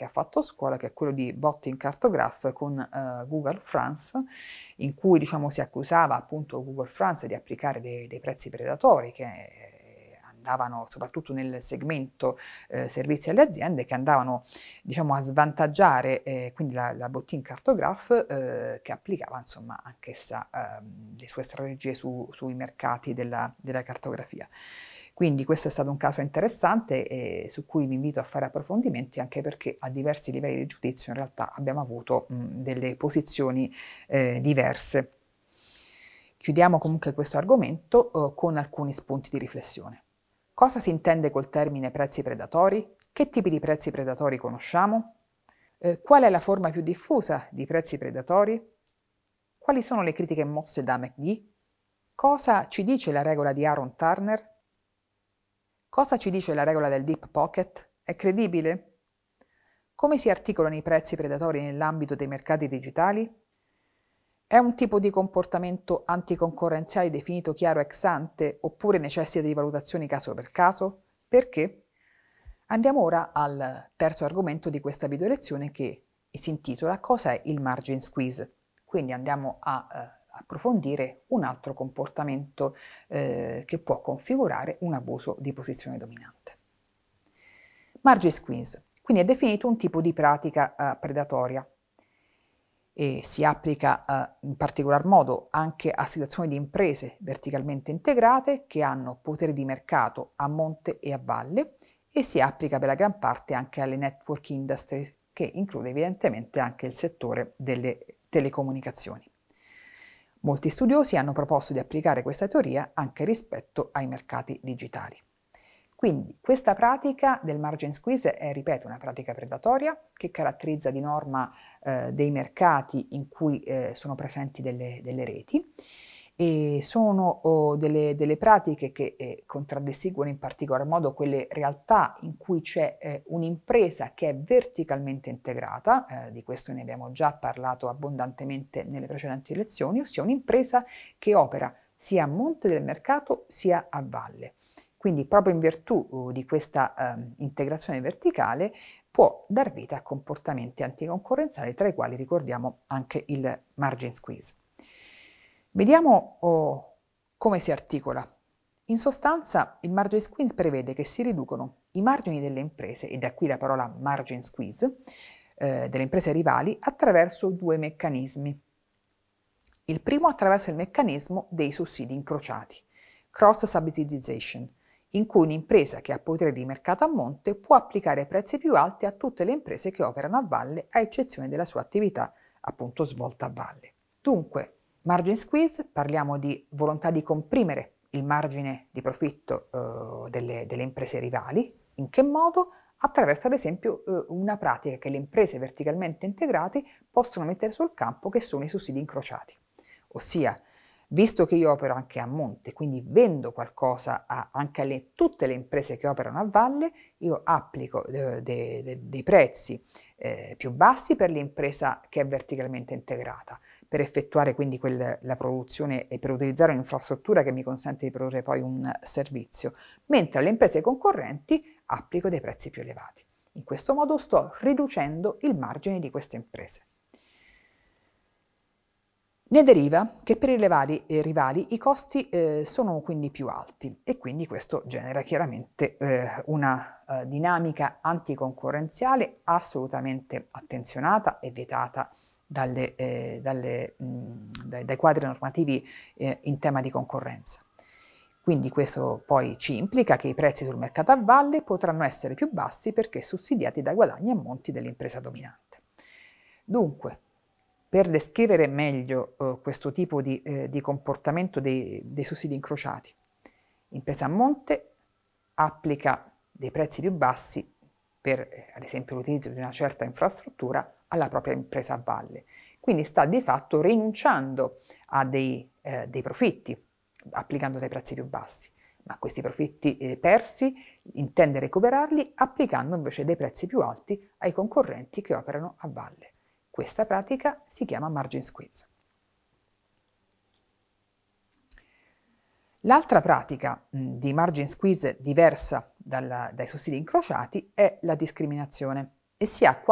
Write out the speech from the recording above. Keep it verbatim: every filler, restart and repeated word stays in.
che ha fatto scuola, che è quello di Botting Cartograph con eh, Google France, in cui diciamo, si accusava appunto Google France di applicare dei, dei prezzi predatori che eh, andavano soprattutto nel segmento eh, servizi alle aziende, che andavano diciamo, a svantaggiare eh, quindi la, la Botting Cartograph eh, che applicava insomma anch'essa ehm, le sue strategie su, sui mercati della, della cartografia. Quindi questo è stato un caso interessante e su cui vi invito a fare approfondimenti, anche perché a diversi livelli di giudizio in realtà abbiamo avuto mh, delle posizioni eh, diverse. Chiudiamo comunque questo argomento eh, con alcuni spunti di riflessione. Cosa si intende col termine prezzi predatori? Che tipi di prezzi predatori conosciamo? Eh, qual è la forma più diffusa di prezzi predatori? Quali sono le critiche mosse da McGee? Cosa ci dice la regola di Aaron Turner? Cosa ci dice la regola del deep pocket? È credibile? Come si articolano i prezzi predatori nell'ambito dei mercati digitali? È un tipo di comportamento anticoncorrenziale definito chiaro ex ante oppure necessita di valutazioni caso per caso? Perché? Andiamo ora al terzo argomento di questa video lezione, che si intitola Cosa è il margin squeeze? Quindi andiamo a eh, approfondire un altro comportamento eh, che può configurare un abuso di posizione dominante. Margin squeeze, quindi è definito un tipo di pratica eh, predatoria e si applica eh, in particolar modo anche a situazioni di imprese verticalmente integrate che hanno potere di mercato a monte e a valle, e si applica per la gran parte anche alle network industry, che include evidentemente anche il settore delle telecomunicazioni. Molti studiosi hanno proposto di applicare questa teoria anche rispetto ai mercati digitali. Quindi questa pratica del margin squeeze è, ripeto, una pratica predatoria che caratterizza di norma eh, dei mercati in cui eh, sono presenti delle, delle reti, e sono oh, delle, delle pratiche che eh, contraddistinguono in particolar modo quelle realtà in cui c'è eh, un'impresa che è verticalmente integrata, eh, di questo ne abbiamo già parlato abbondantemente nelle precedenti lezioni, ossia un'impresa che opera sia a monte del mercato sia a valle. Quindi proprio in virtù uh, di questa uh, integrazione verticale può dar vita a comportamenti anticoncorrenziali, tra i quali ricordiamo anche il margin squeeze. Vediamo oh, come si articola. In sostanza il margin squeeze prevede che si riducono i margini delle imprese, e da qui la parola margin squeeze, eh, delle imprese rivali, attraverso due meccanismi. Il primo attraverso il meccanismo dei sussidi incrociati, cross subsidization, in cui un'impresa che ha potere di mercato a monte può applicare prezzi più alti a tutte le imprese che operano a valle, a eccezione della sua attività appunto svolta a valle. Dunque, margin squeeze, parliamo di volontà di comprimere il margine di profitto eh, delle, delle imprese rivali. In che modo? Attraverso ad esempio eh, una pratica che le imprese verticalmente integrate possono mettere sul campo, che sono i sussidi incrociati. Ossia, visto che io opero anche a monte, quindi vendo qualcosa a, anche a le, tutte le imprese che operano a valle, io applico eh, dei, dei, dei prezzi eh, più bassi per l'impresa che è verticalmente integrata, per effettuare quindi quel, la produzione e per utilizzare un'infrastruttura che mi consente di produrre poi un servizio, mentre alle imprese concorrenti applico dei prezzi più elevati. In questo modo sto riducendo il margine di queste imprese. Ne deriva che per i rivali, eh, rivali i costi eh, sono quindi più alti, e quindi questo genera chiaramente eh, una eh, dinamica anticoncorrenziale assolutamente attenzionata e vietata dalle, eh, dalle, mh, dai, dai quadri normativi eh, in tema di concorrenza. Quindi questo poi ci implica che i prezzi sul mercato a valle potranno essere più bassi perché sussidiati dai guadagni a monti dell'impresa dominante. Dunque, per descrivere meglio eh, questo tipo di, eh, di comportamento dei, dei sussidi incrociati, l'impresa a monte applica dei prezzi più bassi per, eh, ad esempio, l'utilizzo di una certa infrastruttura alla propria impresa a valle. Quindi sta di fatto rinunciando a dei, eh, dei profitti, applicando dei prezzi più bassi, ma questi profitti eh, persi intende recuperarli applicando invece dei prezzi più alti ai concorrenti che operano a valle. Questa pratica si chiama margin squeeze. L'altra pratica mh, di margin squeeze diversa dalla, dai sussidi incrociati è la discriminazione, e si ha